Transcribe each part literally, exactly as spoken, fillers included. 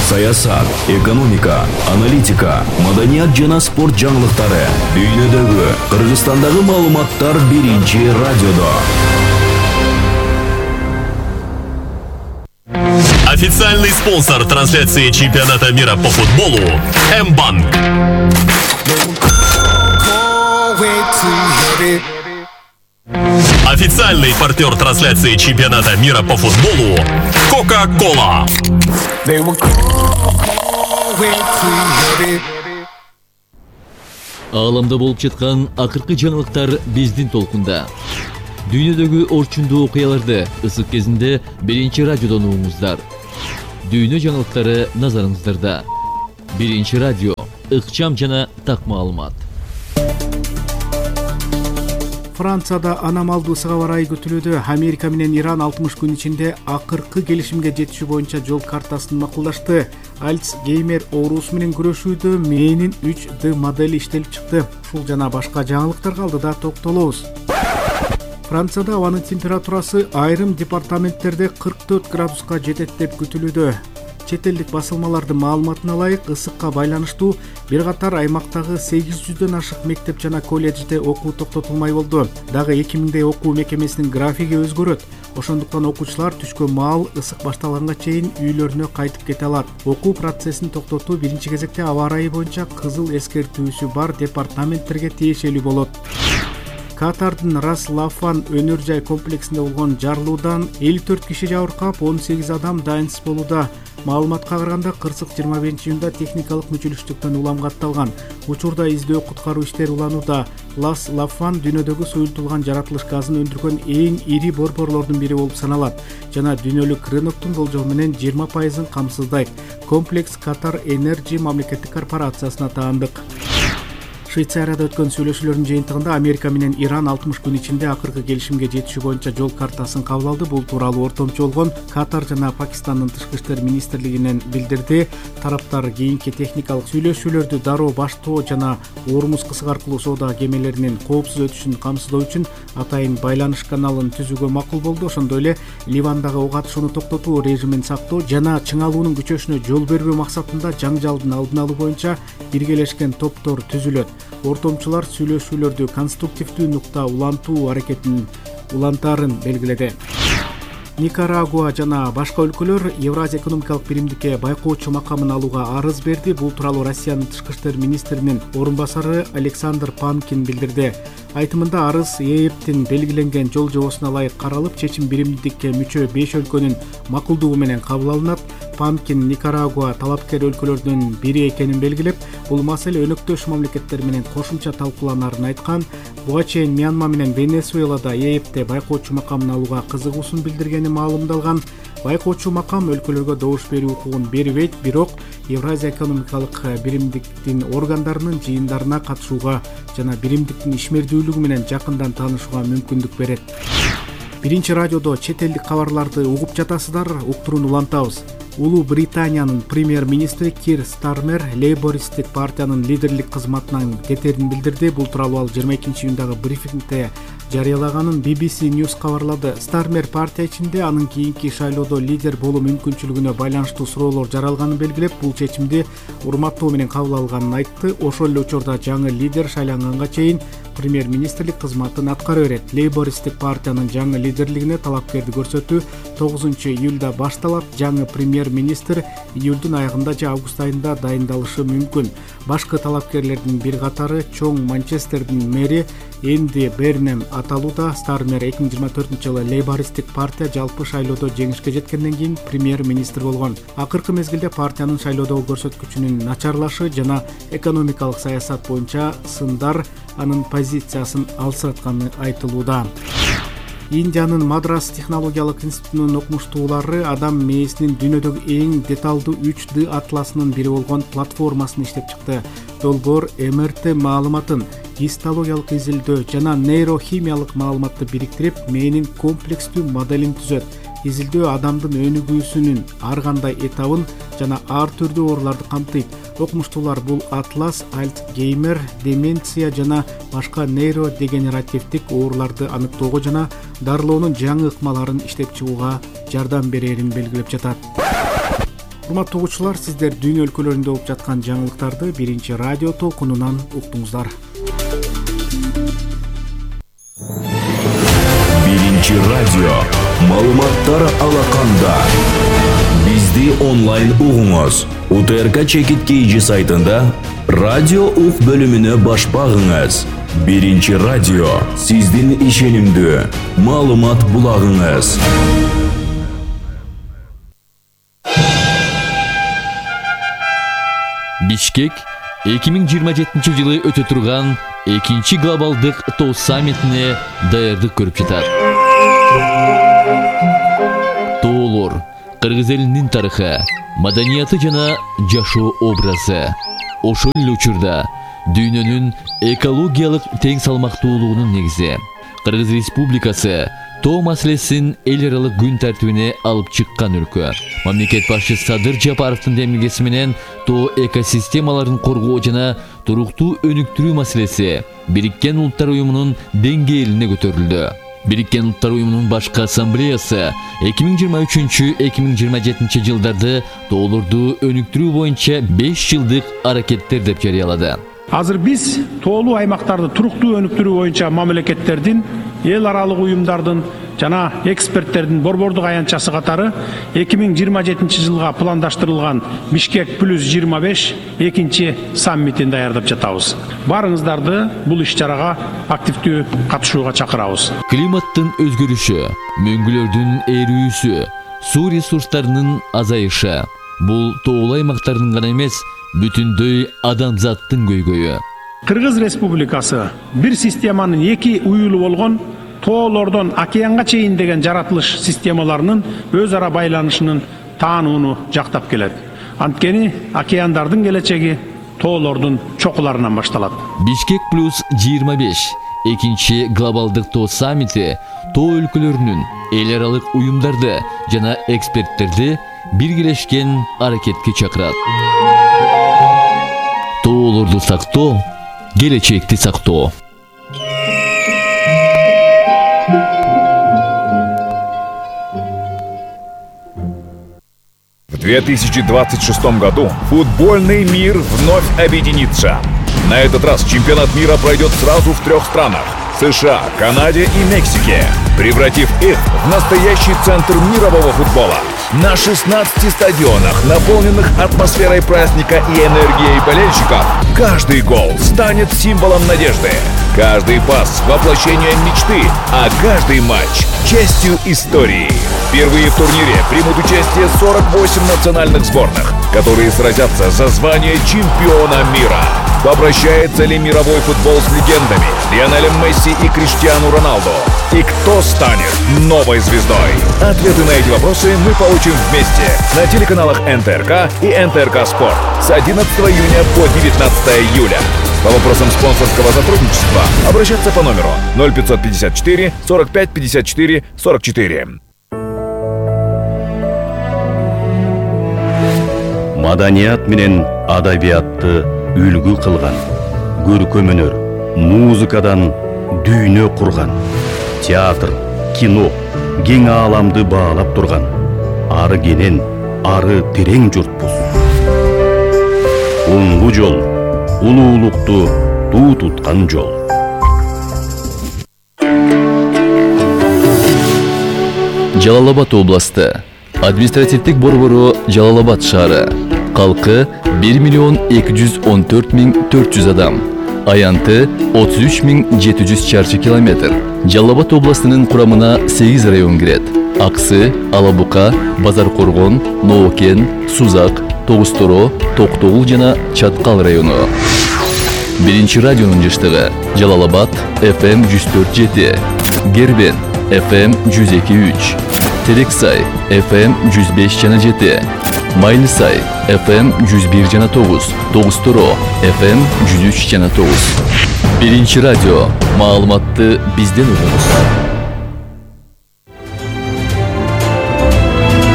саясат, экономика, аналитика, маданият жана спорт жаңылыктары, дүйнөдөгү, Кыргызстандагы маалыматтар биринчи радиодо. Официальный спонсор трансляции чемпионата мира по футболу М-банк. Официальный партнер трансляции чемпионата мира по футболу Кока-Кола. Ааламда болуп жаткан акыркы жаңылыктар биздин толкунда. Дүйнөдөгү орчундуу окуяларды ысык кезинде биринчи радиодон угуңуздар. Дүйнө жаңылыктары назарыңыздарда. Биринчи радио, ыкчам жана так маалымат. Францияда аномалдуу ысыга барай күтүлүүдө. Америка менен Иран алтымыш күн ичинде акыркы келишимге жетишүү боюнча жол картасын макулдашты. Альцгеймер оорусу менен күрөшүүдө мээнин үч д модели иштелип чыкты. Ушул жана башка жаңылыктарга алдыда токтолобуз. Францияда абанын температурасы айрым департаменттерде кырк төрт градуска жетет деп күтүлүүдө. Чет элдик басылмалардын маалыматына ылайык, ысыкка байланыштуу бир катар аймактагы сегиз жүздөн ашык мектеп жана колледжде окуу токтотулмай болду. Дагы эки миңдей окуу мекемесинин графиги өзгөрөт. Ошондуктан окуучулар түшкөн маал ысык башталганга чейин үйлөрүнө кайтып кете алат. Окуу процессин токтотуу биринчи кезекте аба ырайы боюнча кызыл эскертүүсү бар департаменттерге тиешелүү болот. Катардын Рас Лафан өнөр жай комплексинде болгон жарылуудан элүү төрт киши жабыркап, он сегиз адам дайынсыз болууда. Маалыматка караганда кырсык жыйырма биринчи июнда техникалык мүчүлүштүктөн улам катталган. Учурда издөө куткаруу иштери уланууда. Лас Лафан дүйнөдөгү суюлтулган жаратылыш газын өндүргөн эң ири борборлордун бири болуп саналат жана дүйнөлүк рыноктун болжол менен жыйырма пайызын камсыздайт. Комплекс Катар Энерджи мамлекеттик корпорациясына таандык. Швейцарияда өткөн сүйлөшүүлөрдүн жыйынтыгында Америка менен Иран алтымыш күн ичинде акыркы келишимге жетишүү боюнча жол картасын кабыл алды. Бул тууралуу ортомчу болгон Катар жана Пакистандын тышкы иштер министрлигинен билдирди. Тараптар кийинки техникалык сүйлөшүүлөрдү дароо баштоо жана Ормуз кысык аркылуу соода кемелеринин коопсуз өтүшүн камсыздоо үчүн атайын байланыш каналын түзүүгө макул болду. Ошондой эле Ливандагы ок атышууну токтотуу режимин сактоо жана чыңалуунун күчөшүнө жол бербөө максатында жаңжалдын алдын алуу боюнча биргелешкен топтор түзүлөт. Ортомчулар сүйлөшүүлөрдү конструктивдүү нукта улантуу аракетин улантаарын белгиледи. Никарагуа жана башка өлкөлөр Евразия экономикалык биримдикке байкоочу макамын алууга арыз берди. Бул тууралуу Россиянын тышкы иштер министринин орун басары Александр Панкин билдирди. Айтымында арыз ЕЭПтин белгиленген жол жобосуна ылайык каралып, чечим биримдикке мүчө беш өлкөнүн макулдугу менен кабыл алынат. Панкин Никарагуа талапкер өлкөлөрдүн бири экенин белгилеп, бул маселе өнөктөш мамлекеттер менен кошумча талкууланарын айткан. Буга чейин Мьянма менен Венесуэлада ЕЭПте байкоочу макамын алууга кызыгуусун билдиргени маалымдалган. Байкоочу макам өлкөлөргө добуш берүү укугун бербейт, бирок Евразия экономикалык биримдиктин органдарынын жыйындарына катышууга жана биримдиктин ишмердүүлүгү менен жакындан таанышууга мүмкүндүк берет. Биринчи радиодо чет элдик кабарларды угуп жатасыздар, уктуруун улантабыз. Улуу Британиянын премьер-министри Кир Стармер лейбористтик партиянын лидерлик кызматынан кетерин билдирди. Бул тууралуу ал жыйырма экинчи июндагы брифингде жарыялаганын би би си News кабарлады. Стармер партия ичинде анын кийинки шайлоодо лидер болуу мүмкүнчүлүгүнө байланыштуу суроолор жаралганын белгилеп, бул чечимди урматтоо менен кабыл алганын айтты. Ошол эле учурда жаңы лидер шайланганга чейин премьер-министрлик кызматын аткара берет. Лейбористтик партиянын жаңы лидерлигине талапкерди көрсөтүү тогузунчу июлда башталат. Жаңы премьер-министр июлдун аягында же август айында дайындалышы мүмкүн. Башкы талапкерлердин бир катары чоң Манчестердин мэри Энди Бернем аталууда. Стармер эки миң жыйырма төртүнчү жылы лейбористтик партия жалпы шайлоодо жеңишке жеткенден кийин премьер-министр болгон. Акыркы мезгилде партиянын шайлоодогу көрсөткүчүнүн начарлашы жана экономикалык саясат боюнча сындар анын позициясын алсатканы айтылууда. Индиянын Мадрас технологиялык институтунун окумуштуулары адам мээсинин дүйнөдөгү эң деталдуу үч д атласынын бири болгон платформасын иштеп чыкты. Долбоор эм эр тэ маалыматын, гистологиялык изилдөө жана нейрохимиялык маалыматты бириктирип, мээнин комплекстүү моделин түзөт. Изилдөө адамдын өнүгүүсүнүн ар кандай этабын жана ар түрдүү ооруларды камтыйт. Окумуштуулар бул атлас Альцгеймер, деменция жана башка нейродегенеративдик ооруларды аныктоого жана дарылоонун жаңы ыкмаларын иштеп чыгууга жардам берерин белгилеп жатат. Урматтуу угуучулар, сиздер дүйнө өлкөлөрүндө болуп жаткан жаңылыктарды биринчи радио толкунунан уктуңуздар. Биринчи радио маалыматтар алаканда. Бизди онлайн угуңуз. УТРК Чекит Кейжи сайтында радио ук бөлүмүнө баш багыңыз. Биринчи радио сиздин ишенимдүү маалымат булагыңыз. Бишкек эки миң жыйырма жетинчи жылы өтө турган экинчи глобалдык тоо саммитине даярдык көрүп жатат. Тоолор кыргыз элинин тарыхы, маданияты жана жашоо образы. Ошол эле учурда дүйнөнүн экологиялык тең салмактуулугунун негизи. Кыргыз Республикасы тоо маселесин эл аралык күн тартибине алып чыккан өлкө. Мамлекет башчысы Садыр Жапаровдун демилгеси менен тоо экосистемаларын коргоо жана туруктуу өнүктүрүү маселеси Бириккен Улуттар уюмунун деңгээлине көтөрүлдү. Бириккен Улуттар уюмунун башкы ассамблеясы эки миң жыйырма үчүнчү - эки миң жыйырма жетинчи жылдарды тоолорду өнүктүрүү боюнча беш жылдык аракеттер деп жарыялады. Азыр биз тоолуу аймактарды туруктуу өнүктүрүү боюнча мамлекеттердин, эл аралык уюмдардын жана эксперттердин борбордук аянтчасы катары эки миң жыйырма жетинчи жылга пландаштырылган Бишкек плюс жыйырма беш экинчи саммитин даярдап жатабыз. Барыңыздарды бул иш-чарага активдүү катышууга чакырабыз. Климаттын өзгөрүшү, мөңгүлөрдүн эрүүсү, суу ресурстарынын азайышы бул тоолуу аймактардын гана эмес, бүтүндөй адамзаттын көйгөйү. Кыргыз Республикасы бир системанын эки уюлу болгон тоолордон океанга чейин деген жаратылыш системаларынын өз ара байланышынын таанууну жактап келет. Анткени океандардын келечеги тоолордун чокуларынан башталат. Бишкек плюс жыйырма беш экинчи глобалдык тоо саммити тоо өлкөлөрүнүн, эл аралык уюмдарды жана эксперттерди биргелешкен аракетке чакырат. Тоолорду сактоо, келечекти сактоо. В две тысячи двадцать шестом году футбольный мир вновь объединится. На этот раз чемпионат мира пройдет сразу в трех странах – США, Канаде и Мексике, превратив их в настоящий центр мирового футбола. На шестнадцати стадионах, наполненных атмосферой праздника и энергией болельщиков, каждый гол станет символом надежды. Каждый пас – воплощением мечты, а каждый матч – частью истории. Впервые в турнире примут участие сорок восемь национальных сборных, которые сразятся за звание чемпиона мира. Попрощается ли мировой футбол с легендами Лионелем Месси и Криштиану Роналду? И кто станет новой звездой? Ответы на эти вопросы мы получим вместе на телеканалах эн тэ эр ка и эн тэ эр ка Спорт с одиннадцатого июня по девятнадцатое июля. По вопросам спонсорского сотрудничества обращаться по номеру ноль пятьсот пятьдесят четыре сорок пять пятьдесят четыре сорок четыре. Маданият менен адабиятты үлгү кылган, көркөм өнөр, музыкадан дүйнө курган, театр, кино, кең ааламды баалап турган, ары кенен, ары терең журтпуз. Оңгу жол, улуулукту туу туткан жол. Жалал-Абад областы. Административдик борбору Жалал-Абад шаары. Калкы бир миллион эки жүз он төрт миң төрт жүз адам. Аянты отуз үч миң жети жүз чарчы километр. Жалал-Абад областынын курамына сегиз район кирет. Аксы, Алабука, Базар-Коргон, Ноокен, Сузак, Тогусторо, Токтогул жана Чаткал району. Биринчи радионун жыштыгы Жалал-Абад эф эм жүз төрт жети, Гербен эф эм жүз эки үч, Терексай эф эм жүз беш жана жети, Майлысай эф эм жүз бир жана тогуз, Тогусторо эф эм жүз үч жана тогуз. Биринчи радио, маалыматты бизден угуңуз.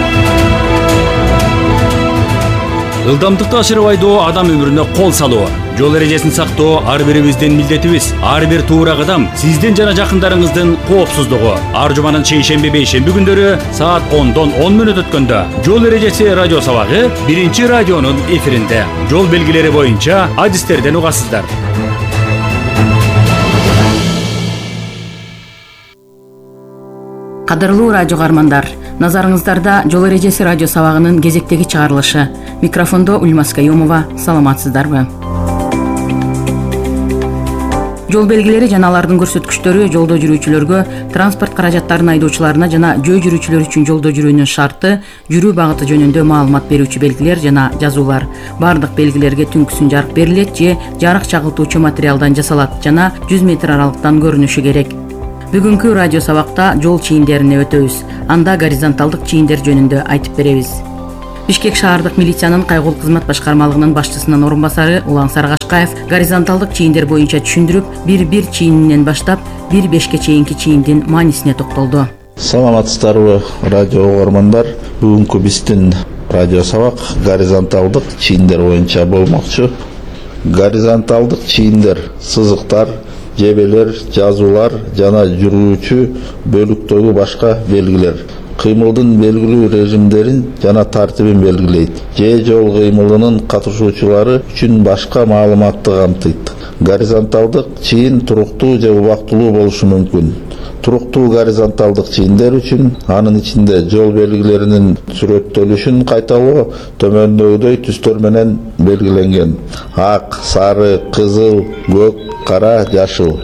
Ылдамдыкты ашырып айдоо адам өмүрүнө кол салуу. Жол эрежесин сактоо ар бирибиздин милдетибиз. Ар бир туура кадам сиздин жана жакындарыңыздын коопсуздугу. Ар жуманын чейшемби бейшемби күндөрү саат ондон он мүнөт өткөндө жол эрежеси радио сабагы биринчи радионун эфиринде. Жол белгилери боюнча адистерден угасыздар. Кадырлуу радио каармандар, назарыңыздарда жол эрежеси радио сабагынын кезектеги чыгарылышы. Микрофондо Ульмас Каюмова. Саламатсыздарбы? Жол белгилери жана алардын көрсөткүчтөрү жолдо жүрүүчүлөргө, транспорт каражаттарын айдоочуларына жана жөө жүрүүчүлөр үчүн жолдо жүрүүнүн шарты, жүрүү багыты жөнүндө маалымат берүүчү белгилер жана жазуулар. Бардык белгилерге түнкүсүн жарык берилет же жарык чагылтуучу материалдан жасалат жана жүз метр аралыктан көрүнүшү керек. Бүгүнкү радио сабакта жол чийиндерине өтөбүз. Анда горизонталдык чийиндер жөнүндө айтып беребиз. Бишкек шаардык милициянын кайгылуу кызмат башкармалыгынын башчысынын орун басары Улан Саргашкаев горизонталдык чийиндер боюнча түшүндүрүп, бир бир чийининен баштап бир бешке чейинки чийиндин маанисине токтолду. Саламатсыздарбы, радио угармандар. Бүгүнкү биздин радио сабак горизонталдык чийиндер боюнча болмокчу. Горизонталдык чийиндер сызыктар, жебелер, жазуулар жана жүрүүчү бөлүктөгү башка белгилер. Кыймылдын белгилүү режимдерин жана тартибин белгилейт. Же жол кыймылынын катышуучулары үчүн башка маалыматты камтыйт. Горизонталдык чийин туруктуу же убактылуу болушу мүмкүн. Туруктуу горизонталдык чийиндер үчүн анын ичинде жол белгилеринин сүрөттөлүшүн кайталоо төмөндөгүдөй түстөр менен белгиленген. Ак, сары, кызыл, көк, кара, жашыл.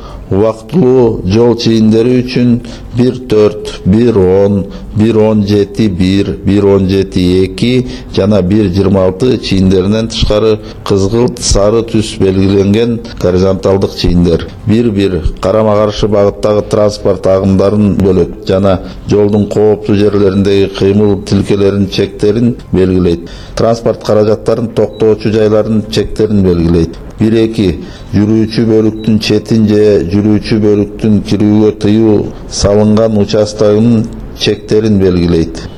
Убактылуу жол чийиндери үчүн бир төрт, бир он, бир он жети бир, бир он жети эки жана бир жыйырма алты чийиндеринен тышкары кызгылт сары түс белгиленген горизонталдык чийиндер. бир бир карама каршы багыттагы транспорт агымдарын бөлөт жана жолдун кооптуу жерлериндеги кыймыл тилкелеринин чектерин белгилейт. Транспорт каражаттарын токтоочу жайлардын чектерин белгилейт. бир эки жүрүүчү бөлүктүн четин же жүрүүчү бөлүктүн кирүүгө тыюу салынган участогунун чектерин белгилейт.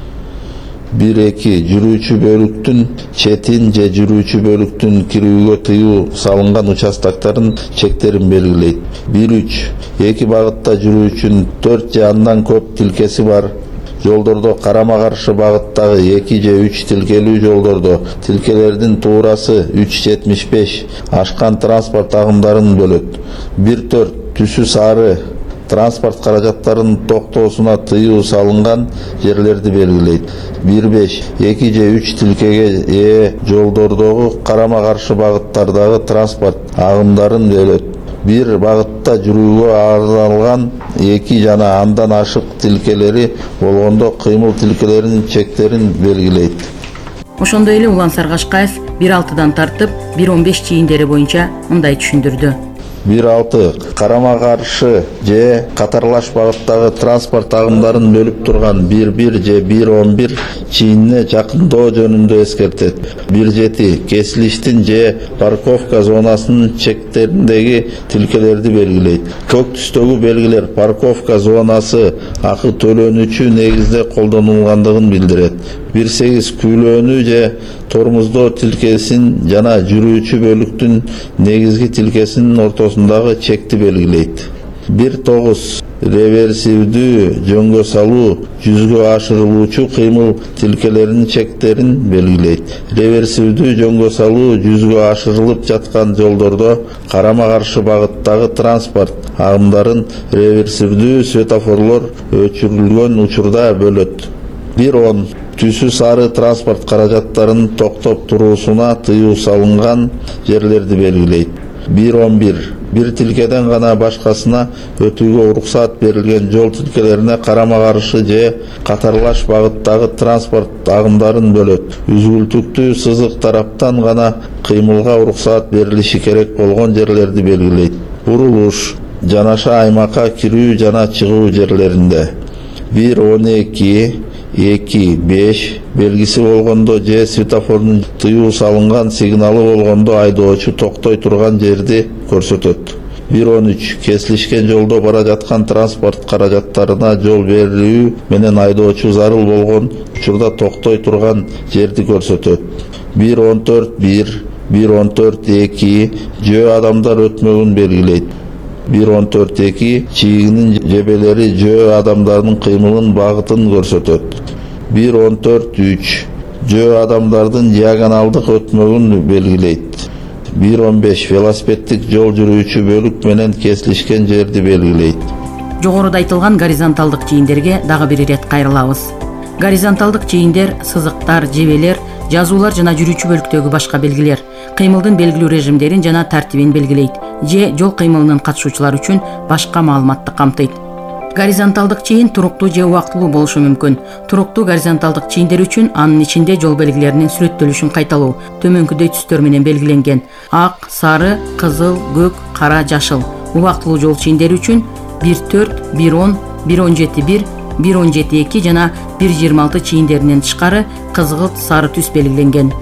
бир эки жүрүүчү бөлүктүн четин же жүрүүчү бөлүктүн кирүүгө тыюу салынган участоктордун чектерин белгилейт. бир үч эки багытта жүрүүчүнүн төрт же андан көп тилкеси бар жолдордо карама каршы багыттагы эки же үч тилкелүү жолдордо тилкелердин туурасы үч жетимиш беш ашкан транспорт агымдарын бөлөт. бир төрт түсү сары транспорт каражаттарынын токтоосуна тыюу салынган жерлерди белгилейт. бир беш эки же үч тилкеге ээ жолдордогу карама каршы багыттардагы транспорт агымдарын бөлөт. бир багытта жүрүүгө арналган эки жана андан ашык тилкелери болгондо кыймыл тилкелеринин чектерин белгилейт. Ошондой эле Улан Саргашкаев бир алтыдан тартып бир он беш чийиндери боюнча мындай түшүндүрдү. бир алты карама каршы же катарлаш багыттагы транспорт агымдарын бөлүп турган бир бир же бир он бир чийинине жакындоо жөнүндө эскертет. бир жети кесилиштин же парковка зонасынын чектериндеги тилкелерди белгилейт. Көк түстөгү белгилер парковка зонасы акы төлөнүүчү негизде колдонулгандыгын билдирет. бир сегиз күйлөөнү же тормоздоо тилкесин жана жүрүүчү бөлүктүн негизги тилкесинин ортосундагы чекти белгилейт. бир тогуз реверсивдүү жөнгө салуу жүзгө ашырылуучу кыймыл тилкелеринин чектерин белгилейт. Реверсивдүү жөнгө салуу жүзгө ашырылып жаткан жолдордо карама каршы багыттагы транспорт агымдарын реверсивдүү светофорлор өчүрүлгөн учурда бөлөт. бир он түсү сары транспорт каражаттарынын токтоп туруусуна тыюу салынган жерлерди белгилейт. бир он бир бир тилкеден гана башкасына өтүүгө уруксат берилген жол тилкелерине карама каршы же катарлаш багыттагы транспорт агымдарын бөлөт. Үзгүлтүктүү сызык тараптан гана кыймылга уруксат берилиши керек болгон жерлерди белгилейт. Бурулуш жанаша аймакка кирүү жана чыгуу жерлеринде бир он эки эки беш белгиси болгондо же светофордун тыюу салынган сигналы болгондо айдоочу токтой турган жерди көрсөтөт. бир он үч кесилишкен жолдо бара жаткан транспорт каражаттарына жол берүү менен айдоочу зарыл болгон учурда токтой турган жерди көрсөтөт. бир он төрт бир бир он төрт эки жөө адамдар өтмөгүн белгилейт. бир он төрт эки чийигинин жебелери жөө адамдардын кыймылын багытын көрсөтөт. бир он төрт үч жөө адамдардын диагоналдык өтмөгүн белгилейт. бир он беш велосипеддик жол жүрүүчү бөлүк менен кесилишкен жерди белгилейт. Жогоруда айтылган горизонталдык чийиндерге дагы бир ирет кайрылабыз. Горизонталдык чийиндер сызыктар, жебелер, жазуулар жана жүрүүчү бөлүктөгү башка белгилер, кыймылдын белгилүү режимдерин жана тартибин белгилейт же жол кыймылынын катышуучулары үчүн башка маалыматты камтыйт. Горизонталдык чийин туруктуу же убактылуу болушу мүмкүн. Туруктуу горизонталдык чийиндер үчүн анын ичинде жол белгилеринин сүрөттөлүшүн кайталоо төмөнкүдөй түстөр менен белгиленген: ак, сары, кызыл, көк, кара, жашыл. Убактылуу жол чийиндери үчүн бир төрт, бир он, бир он жети бир, бир он жети эки жана бир жыйырма алты чийиндеринен тышкары кызгылт сары түс белгиленген.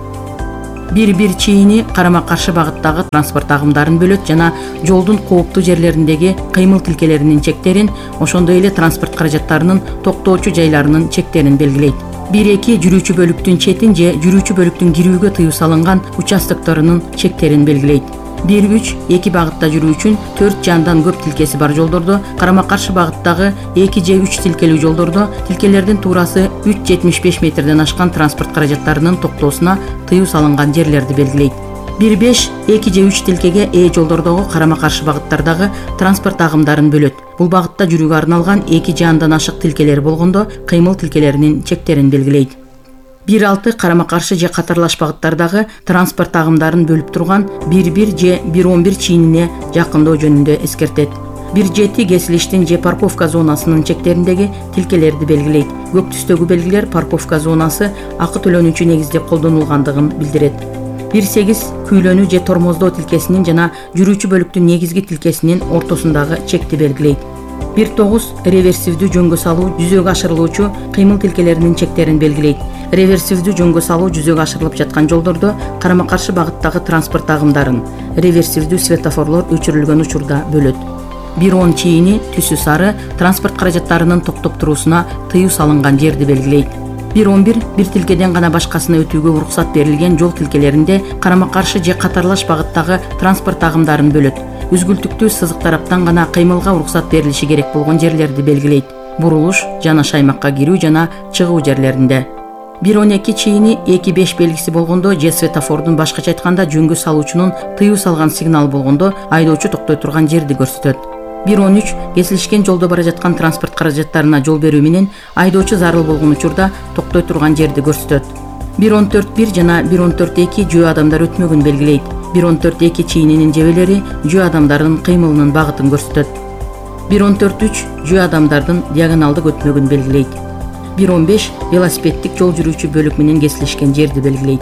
бир бир чийини карама каршы багыттагы транспорт агымдарын бөлөт жана жолдун кооптуу жерлериндеги кыймыл тилкелеринин чектерин, ошондой эле транспорт каражаттарынын токтоочу жайларынын чектерин белгилейт. бир эки жүрүүчү бөлүктүн четин же жүрүүчү бөлүктүн кирүүгө тыюу салынган участокторунун чектерин белгилейт. бир үч эки багытта жүрүү үчүн төрт же андан көп тилкеси бар жолдордо, карама каршы багыттагы эки же үч тилкелүү жолдордо тилкелердин туурасы үч жүз жетимиш беш метрден ашкан транспорт каражаттарынын токтоосуна тыюу салынган жерлерди белгилейт. бир беш эки же үч тилкеге ээ жолдордогу карама каршы багыттардагы транспорт агымдарын бөлөт. Бул багытта жүрүүгө арналган эки же андан ашык тилкелер болгондо кыймыл тилкелеринин чектерин белгилейт. бир алты карама каршы же катарлаш багыттардагы транспорт агымдарын бөлүп турган бир бир же бир он бир чийинине жакындоо жөнүндө эскертет. бир жети кесилиштин же парковка зонасынын чектериндеги тилкелерди белгилейт. Көк түстөгү белгилер парковка зонасы акы төлөнүүчү негизде колдонулгандыгын билдирет. бир сегиз күйлөнүү же тормоздоо тилкесинин жана жүрүүчү бөлүктүн негизги тилкесинин ортосундагы чекти белгилейт. бир тогуз реверсивдүү жөнгө салуу жүзөгө ашырылуучу кыймыл тилкелеринин чектерин белгилейт. Реверсивдүү жөнгө салуу жүзөгө ашырылып жаткан жолдордо карама каршы багыттагы транспорт агымдарын реверсивдүү светофорлор өчүрүлгөн учурда бөлөт. бир он чийини түсү сары транспорт каражаттарынын токтоп туруусуна тыюу салынган жерди белгилейт. бир он бир бир тилкеден гана башкасына өтүүгө уруксат берилген жол тилкелеринде карама каршы же катарлаш багыттагы транспорт агымдарын бөлөт. Үзгүлтүктүү сызык тараптан гана кыймылга уруксат берилиши керек болгон жерлерди белгилейт. Бурулуш жана шаймакка кирүү жана чыгуу жерлеринде. бир он эки чийини эки беш белгиси болгондо же светофордун башкача айтканда жөнгө салуучунун тыюу салган сигнал болгондо айдоочу токтой турган жерди көрсөтөт. бир он үч кесилишкен жолдо бара жаткан транспорт каражаттарына жол берүү менен айдоочу зарыл болгон учурда токтой турган жерди көрсөтөт. бир он төрт бир жана бир он төрт эки жөө адамдар өтмөгүн белгилейт. бир он төрт эки чийининин жебелери жөө адамдардын кыймылынын багытын көрсөтөт. бир он төрт үч жөө адамдардын диагоналдык өтмөгүн белгилейт. бир он беш велосипеддик жол жүрүүчү бөлүк менен кесилишкен жерди белгилейт.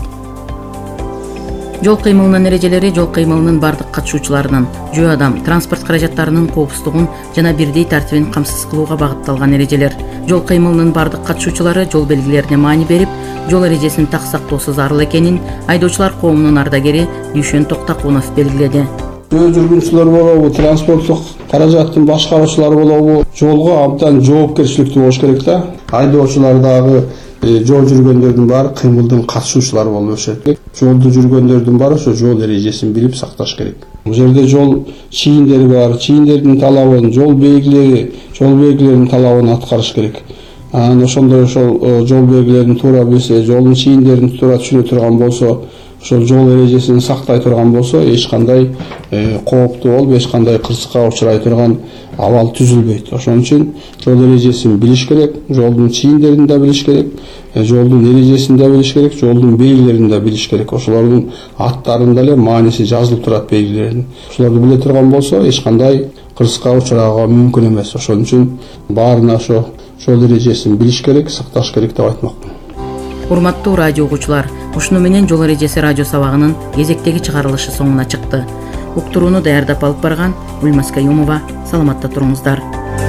Жол кыймылынын эрежелери жол кыймылынын бардык катышуучуларынын жөө адам транспорт каражаттарынын коопсуздугун жана бирдей тартибин камсыз кылууга багытталган эрежелер. Жол кыймылынын бардык катышуучулары жол белгилерине маани берип, жол эрежесин так сактоосу зарыл экенин айдоочулар коомунун ардагери Дүйшөн Токтакунов белгиледи. Жөө жүргүнчүлөр болобу, транспорттук каражаттын башкаруучулары болобу, жолго абдан жоопкерчиликтүү болуш керек да. Айдоочулар дагы жол жүргөндөрдүн баары кыймылдын катышуучулары болуш керек. Жолду жүргөндөрдүн баары ошо жол эрежесин билип сакташ керек. Бул жерде жол чийиндери бар, чийиндердин талабын, жол белгилери, жол белгилеринин талабын аткарыш керек. Анан ошондой ошол жол белгилерин туура билсе, жолдун чийиндерин туура түшүнө турган болсо, ошол жол эрежесин сактай турган болсо, эч кандай кооптуу болуп, эч кандай кырсыкка учурай турган абал түзүлбөйт. Ошон үчүн жол эрежесин билиш керек, жолдун чийиндерин да билиш керек, жолдун эрежесин да билиш керек, жолдун белгилерин да билиш керек. Ошолордун аттарында эле мааниси жазылып турат белгилердин. Ошолорду биле турган болсо, эч кандай кырсыкка учурага мүмкүн эмес. Ошон үчүн баарына ошо жол эрежесин билиш керек, сакташ керек деп айтмакмын. Урматтуу радио угуучулар, ушуну менен жол эрежеси радио сабагынын кезектеги чыгарылышы соңуна чыкты. Уктурууну даярдап алып барган Гүлмаз Каюмова. Саламатта туруңуздар.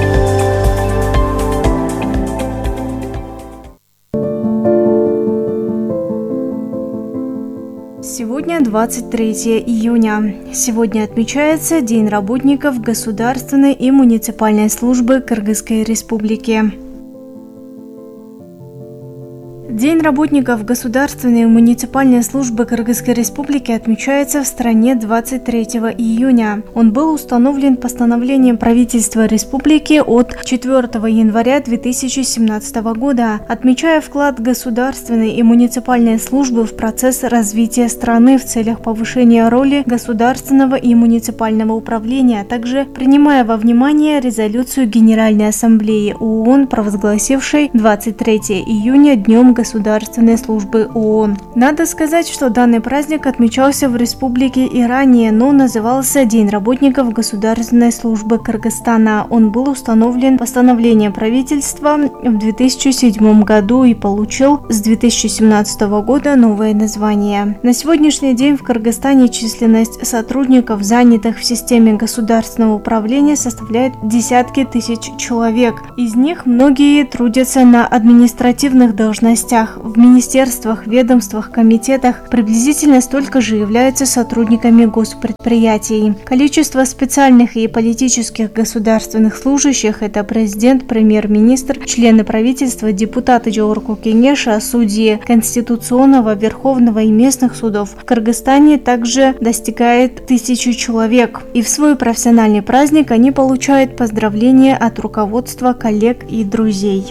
Сегодня двадцать третье июня. Сегодня отмечается День работников государственной и муниципальной службы Кыргызской Республики. День работников государственной и муниципальной службы Кыргызской Республики отмечается в стране двадцать третьего июня. Он был установлен постановлением правительства республики от четвёртого января две тысячи семнадцатого года, отмечая вклад государственной и муниципальной службы в процесс развития страны в целях повышения роли государственного и муниципального управления, а также принимая во внимание резолюцию Генеральной Ассамблеи ООН, провозгласившей двадцать третьего июня Днем Государственной службы ООН. Надо сказать, что данный праздник отмечался в республике и ранее, но назывался День работников государственной службы Кыргызстана. Он был установлен постановлением правительства в две тысячи седьмом году и получил с две тысячи семнадцатого года новое название. На сегодняшний день в Кыргызстане численность сотрудников, занятых в системе государственного управления, составляет десятки тысяч человек. Из них многие трудятся на административных должностях, в министерствах, ведомствах, комитетах. Приблизительно столько же являются сотрудниками госпредприятий. Количество специальных и политических государственных служащих – это президент, премьер-министр, члены правительства, депутаты Жогорку Кеңеша, судьи Конституционного, Верховного и местных судов. В Кыргызстане также достигает тысячи человек. И в свой профессиональный праздник они получают поздравления от руководства, коллег и друзей.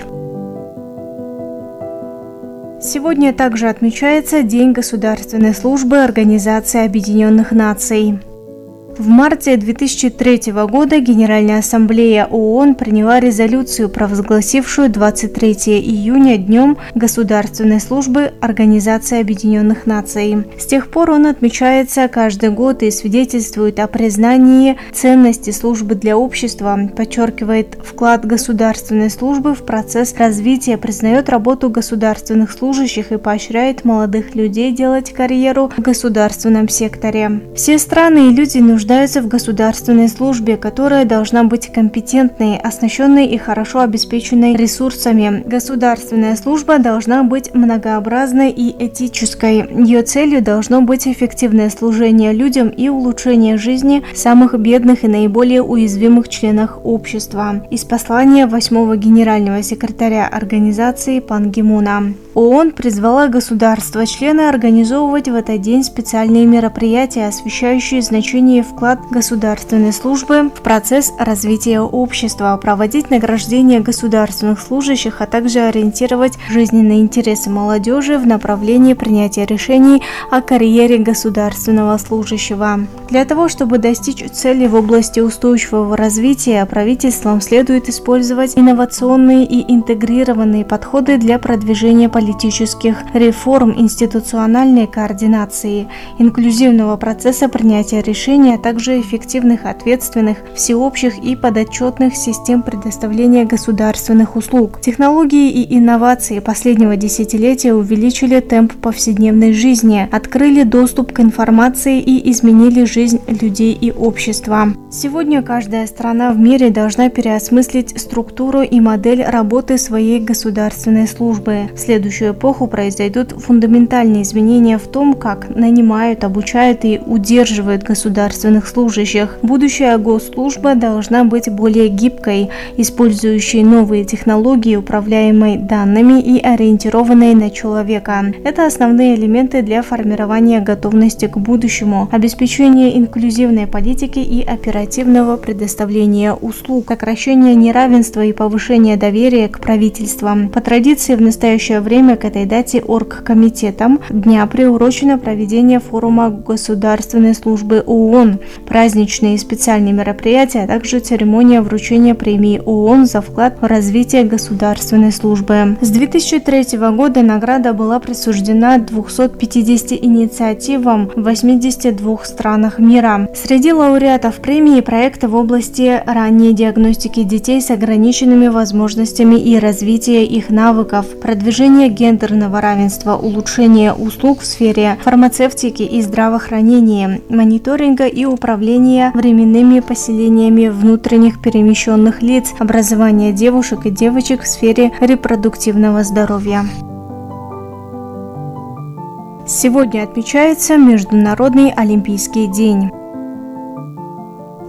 Сегодня также отмечается День государственной службы Организации Объединенных Наций. В марте две тысячи третьего года Генеральная Ассамблея ООН приняла резолюцию, провозгласившую двадцать третьего июня Днем Государственной службы Организации Объединенных Наций. С тех пор он отмечается каждый год и свидетельствует о признании ценности службы для общества, подчеркивает вклад государственной службы в процесс развития, признает работу государственных служащих и поощряет молодых людей делать карьеру в государственном секторе. Все страны и люди нуждаются нуждаются в государственной службе, которая должна быть компетентной, оснащенной и хорошо обеспеченной ресурсами. Государственная служба должна быть многообразной и этической. Ее целью должно быть эффективное служение людям и улучшение жизни самых бедных и наиболее уязвимых членов общества. Из послания восьмого генерального секретаря организации Пан Ги Муна. ООН призвала государства-члены организовывать в этот день специальные мероприятия, освещающие значение и вклад государственной службы в процесс развития общества, проводить награждение государственных служащих, а также ориентировать жизненные интересы молодежи в направлении принятия решений о карьере государственного служащего. Для того, чтобы достичь цели в области устойчивого развития, правительствам следует использовать инновационные и интегрированные подходы для продвижения политических реформ, институциональной координации, инклюзивного процесса принятия решений, а также эффективных, ответственных, всеобщих и подотчетных систем предоставления государственных услуг. Технологии и инновации последнего десятилетия увеличили темп повседневной жизни, открыли доступ к информации и изменили жизнь людей и общества. Сегодня каждая страна в мире должна переосмыслить структуру и модель работы своей государственной службы. В следующую эпоху произойдут фундаментальные изменения в том, как нанимают, обучают и удерживают государственных служащих. Будущая госслужба должна быть более гибкой, использующей новые технологии, управляемой данными и ориентированной на человека. Это основные элементы для формирования готовности к будущему, обеспечения инклюзивной политики и оперативного предоставления услуг, сокращения неравенства и повышения доверия к правительствам. По традиции в настоящее время к этой дате оргкомитетом дня приурочено проведение форума государственной службы ООН, праздничные и специальные мероприятия, а также церемония вручения премии ООН за вклад в развитие государственной службы. С две тысячи третьего года награда была присуждена двумстам пятидесяти инициативам в восьмидесяти двух странах мира. Среди лауреатов премии проекты в области ранней диагностики детей с ограниченными возможностями и развития их навыков, продвижение гендерного равенства, улучшение услуг в сфере фармацевтики и здравоохранения, мониторинга и управления временными поселениями внутренних перемещенных лиц, образования девушек и девочек в сфере репродуктивного здоровья. Сегодня отмечается Международный олимпийский день.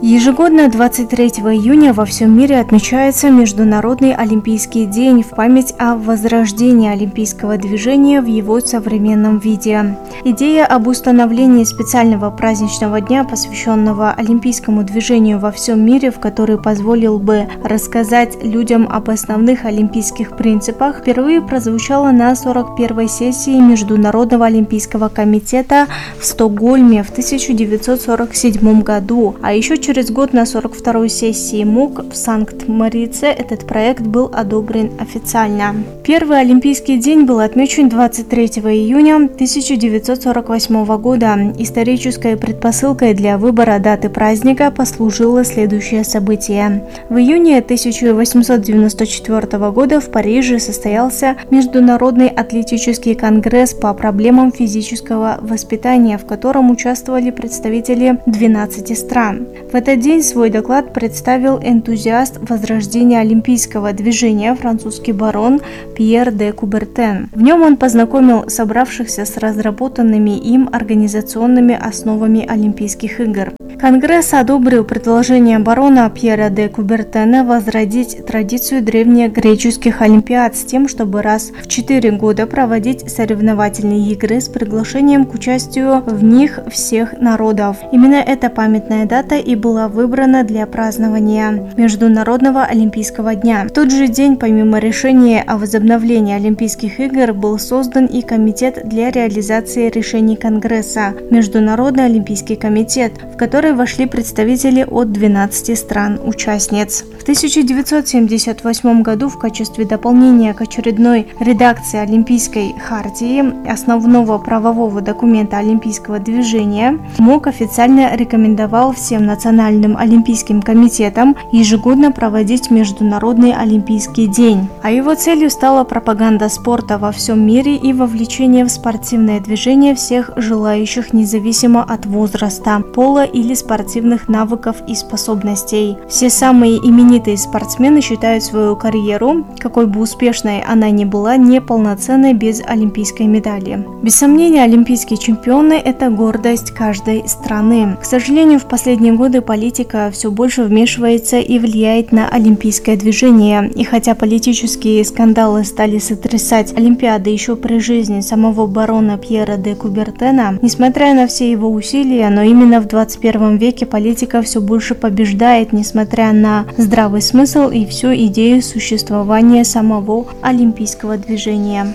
Ежегодно двадцать третьего июня во всем мире отмечается Международный Олимпийский день в память о возрождении олимпийского движения в его современном виде. Идея об установлении специального праздничного дня, посвященного олимпийскому движению во всем мире, в который позволил бы рассказать людям об основных олимпийских принципах, впервые прозвучала на сорок первой сессии Международного олимпийского комитета в Стокгольме в тысяча девятьсот сорок седьмом году, а еще через год на сорок второй сессии МОК в Санкт-Морице этот проект был одобрен официально. Первый Олимпийский день был отмечен двадцать третьего июня тысяча девятьсот сорок восьмого года. Исторической предпосылкой для выбора даты праздника послужило следующее событие. В июне тысяча восемьсот девяносто четвёртого года в Париже состоялся Международный атлетический конгресс по проблемам физического воспитания, в котором участвовали представители двенадцати стран. В этот день свой доклад представил энтузиаст возрождения олимпийского движения, французский барон Пьер де Кубертен. В нем он познакомил собравшихся с разработанными им организационными основами Олимпийских игр. Конгресс одобрил предложение барона Пьера де Кубертена возродить традицию древнегреческих олимпиад с тем, чтобы раз в четыре года проводить соревновательные игры с приглашением к участию в них всех народов. Именно эта памятная дата и была выбрана для празднования Международного олимпийского дня. В тот же день, помимо решения о возобновлении Олимпийских игр, был создан и комитет для реализации решений Конгресса – Международный олимпийский комитет, в который вошли представители от двенадцати стран-участниц. В тысяча девятьсот семьдесят восьмом году в качестве дополнения к очередной редакции Олимпийской хартии, основного правового документа олимпийского движения, МОК официально рекомендовал всем национальным олимпийским комитетам ежегодно проводить Международный олимпийский день. А его целью стала пропаганда спорта во всем мире и вовлечение в спортивное движение всех желающих независимо от возраста, пола или спортивных навыков и способностей. Все самые именитые спортсмены считают свою карьеру, какой бы успешной она ни была, неполноценной без олимпийской медали. Без сомнения, олимпийские чемпионы – это гордость каждой страны. К сожалению, в последние годы политика все больше вмешивается и влияет на олимпийское движение. И хотя политические скандалы стали сотрясать Олимпиады еще при жизни самого барона Пьера де Кубертена, несмотря на все его усилия, но именно в двадцать первом веке политика все больше побеждает, несмотря на здравый смысл и всю идею существования самого олимпийского движения.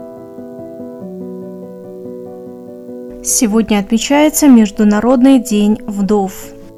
Сегодня отмечается Международный день вдов.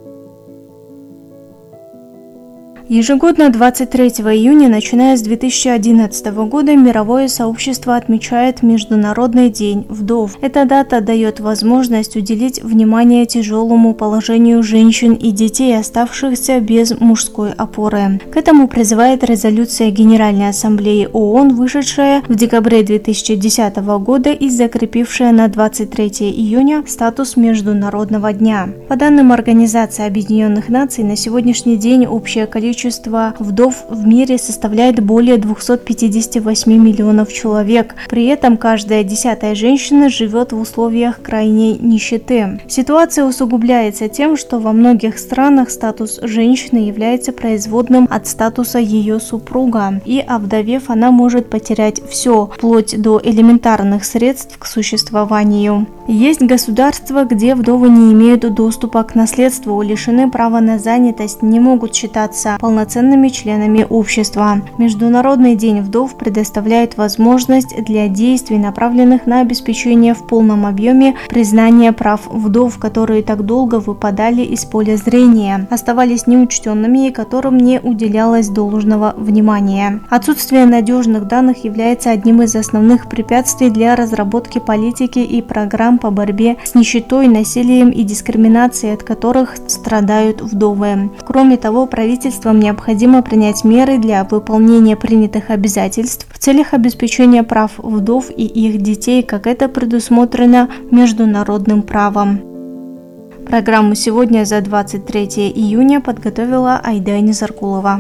Ежегодно двадцать третьего июня, начиная с две тысячи одиннадцатого года, мировое сообщество отмечает Международный день вдов. Эта дата дает возможность уделить внимание тяжелому положению женщин и детей, оставшихся без мужской опоры. К этому призывает резолюция Генеральной Ассамблеи ООН, вышедшая в декабре две тысячи десятого года и закрепившая на двадцать третьего июня статус Международного дня. По данным Организации Объединенных Наций, на сегодняшний день общее количество Количество вдов в мире составляет более двухсот пятидесяти восьми миллионов человек. При этом каждая десятая женщина живет в условиях крайней нищеты. Ситуация усугубляется тем, что во многих странах статус женщины является производным от статуса ее супруга, и овдовев, она может потерять все, вплоть до элементарных средств к существованию. Есть государства, где вдовы не имеют доступа к наследству, лишены права на занятость, не могут считаться полноценными членами общества. Международный день вдов предоставляет возможность для действий, направленных на обеспечение в полном объеме признания прав вдов, которые так долго выпадали из поля зрения, оставались неучтенными и которым не уделялось должного внимания. Отсутствие надежных данных является одним из основных препятствий для разработки политики и программ по борьбе с нищетой, насилием и дискриминацией, от которых страдают вдовы. Кроме того, правительствам необходимо принять меры для выполнения принятых обязательств в целях обеспечения прав вдов и их детей, как это предусмотрено международным правом. Программу сегодня за двадцать третьего июня подготовила Айда Низаркулова.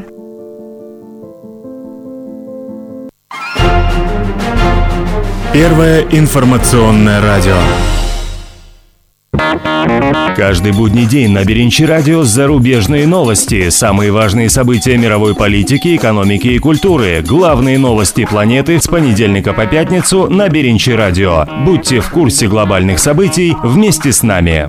Первое информационное радио. Каждый будний день на Беренчи радио зарубежные новости, самые важные события мировой политики, экономики и культуры, главные новости планеты с понедельника по пятницу на Беренчи радио. Будьте в курсе глобальных событий вместе с нами.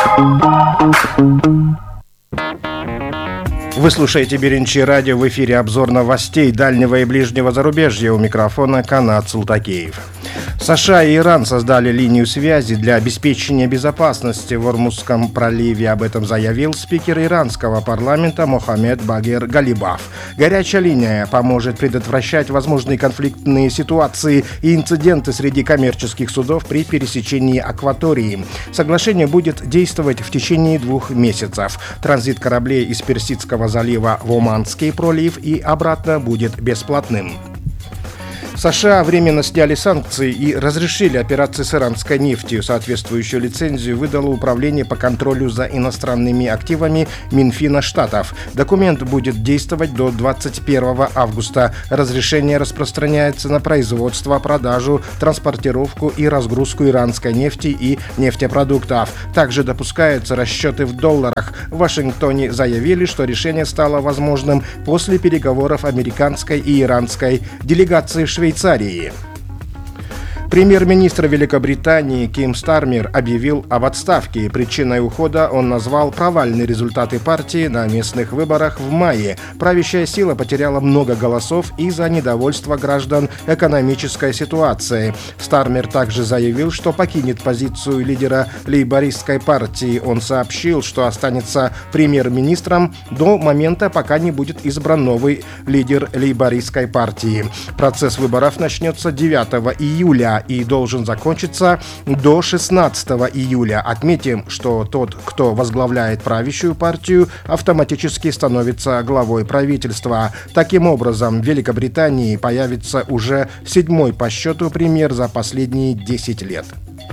Вы слушаете Беренчи радио, в эфире обзор новостей дальнего и ближнего зарубежья. У микрофона Канат Султакеев. США и Иран создали линию связи для обеспечения безопасности в Ормузском проливе. Об этом заявил спикер иранского парламента Мохаммед Багир Галибаф. Горячая линия поможет предотвращать возможные конфликтные ситуации и инциденты среди коммерческих судов при пересечении акватории. Соглашение будет действовать в течение двух месяцев. Транзит кораблей из Персидского залива в Оманский пролив и обратно будет бесплатным. США временно сняли санкции и разрешили операции с иранской нефтью. Соответствующую лицензию выдало Управление по контролю за иностранными активами Минфина штатов. Документ будет действовать до двадцать первого августа. Разрешение распространяется на производство, продажу, транспортировку и разгрузку иранской нефти и нефтепродуктов. Также допускаются расчеты в долларах. В Вашингтоне заявили, что решение стало возможным после переговоров американской и иранской делегации в Швейцарии. Швейцарии. Премьер-министр Великобритании Ким Стармер объявил об отставке. Причиной ухода он назвал провальные результаты партии на местных выборах в мае. Правящая сила потеряла много голосов из-за недовольства граждан экономической ситуацией. Стармер также заявил, что покинет позицию лидера лейбористской партии. Он сообщил, что останется премьер-министром до момента, пока не будет избран новый лидер лейбористской партии. Процесс выборов начнется девятого июля и должен закончиться до шестнадцатого июля. Отметим, что тот, кто возглавляет правящую партию, автоматически становится главой правительства. Таким образом, в Великобритании появится уже седьмой по счету премьер за последние десять лет.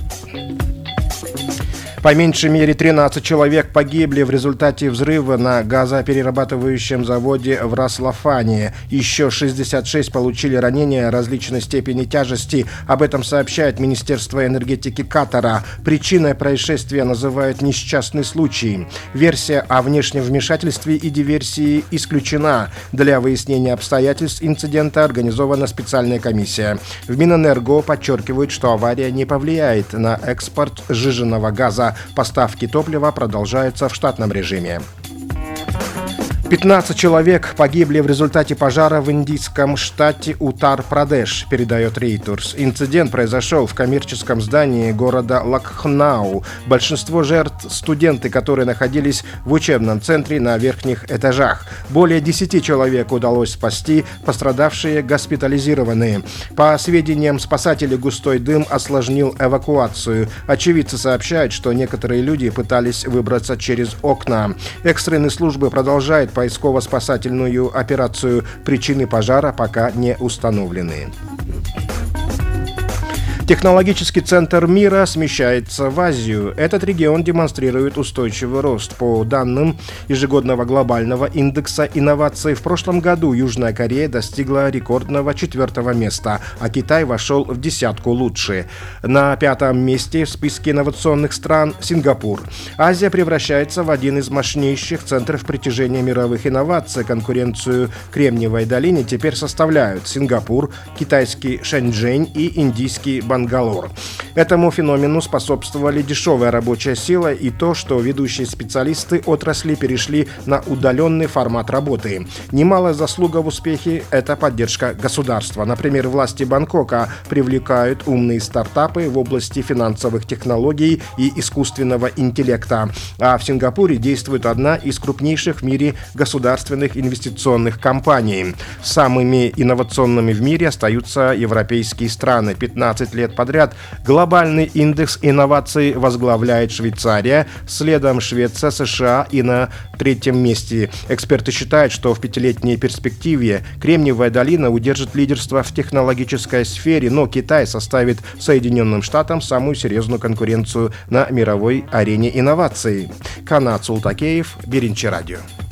По меньшей мере тринадцать человек погибли в результате взрыва на газоперерабатывающем заводе в Раслафане. Еще шестьдесят шесть получили ранения различной степени тяжести. Об этом сообщает Министерство энергетики Катара. Причиной происшествия называют несчастный случай. Версия о внешнем вмешательстве и диверсии исключена. Для выяснения обстоятельств инцидента организована специальная комиссия. В Минэнерго подчеркивают, что авария не повлияет на экспорт сжиженного газа. Поставки топлива продолжаются в штатном режиме. пятнадцать человек погибли в результате пожара в индийском штате Утар-Прадеш, передает Reuters. Инцидент произошел в коммерческом здании города Лакхнау. Большинство жертв – студенты, которые находились в учебном центре на верхних этажах. Более десяти человек удалось спасти, пострадавшие госпитализированы. По сведениям спасателей, густой дым осложнил эвакуацию. Очевидцы сообщают, что некоторые люди пытались выбраться через окна. Экстренные службы продолжают поисково-спасательную операцию. Причины пожара пока не установлены. Технологический центр мира смещается в Азию. Этот регион демонстрирует устойчивый рост. По данным ежегодного глобального индекса инноваций, в прошлом году Южная Корея достигла рекордного четвертого места, а Китай вошел в десятку лучше. На пятом месте в списке инновационных стран Сингапур. Азия превращается в один из мощнейших центров притяжения мировых инноваций. Конкуренцию Кремниевой долине теперь составляют Сингапур, китайский Шэньчжэнь и индийский Бангалор. Этому феномену способствовали дешевая рабочая сила и то, что ведущие специалисты отрасли перешли на удаленный формат работы. Немалая заслуга в успехе – это поддержка государства. Например, власти Бангкока привлекают умные стартапы в области финансовых технологий и искусственного интеллекта. А в Сингапуре действует одна из крупнейших в мире государственных инвестиционных компаний. Самыми инновационными в мире остаются европейские страны. пятнадцать лет подряд глобальный индекс инноваций возглавляет Швейцария, следом Швеция, США и на третьем месте. Эксперты считают, что в пятилетней перспективе Кремниевая долина удержит лидерство в технологической сфере, но Китай составит Соединенным Штатам самую серьезную конкуренцию на мировой арене инноваций. Канат Султакеев, Беренчи радио.